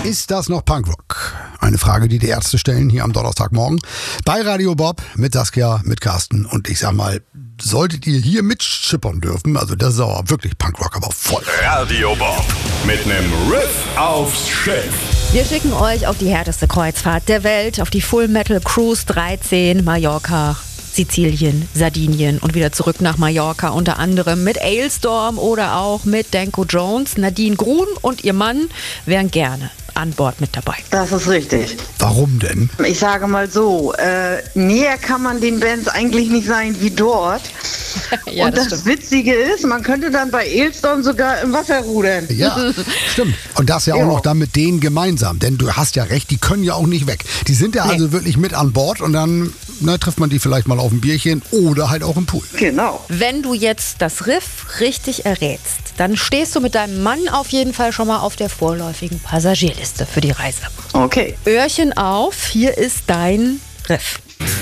Ist das noch Punkrock? Eine Frage, die Ärzte stellen hier am Donnerstagmorgen bei Radio Bob mit Saskia, mit Carsten. Und ich sag mal, solltet ihr hier mitschippern dürfen, also das ist auch wirklich Punkrock, aber voll. Radio Bob mit nem Riff aufs Schiff. Wir schicken euch auf die härteste Kreuzfahrt der Welt, auf die Full Metal Cruise 13, Mallorca, Sizilien, Sardinien und wieder zurück nach Mallorca, unter anderem mit Alestorm oder auch mit Danko Jones. Nadine Grun und ihr Mann wären gerne an Bord mit dabei. Das ist richtig. Warum denn? Ich sage mal so, näher kann man den Bands eigentlich nicht sein wie dort. Ja, und das Witzige ist, man könnte dann bei Alestorm sogar im Wasser rudern. Ja, stimmt. Und das ja auch noch dann mit denen gemeinsam. Denn du hast ja recht, die können ja auch nicht weg. Die sind ja also wirklich mit an Bord und dann trifft man die vielleicht mal auf ein Bierchen oder halt auch im Pool. Genau. Wenn du jetzt das Riff richtig errätst, dann stehst du mit deinem Mann auf jeden Fall schon mal auf der vorläufigen Passagierliste für die Reise. Okay. Öhrchen auf, hier ist dein Riff.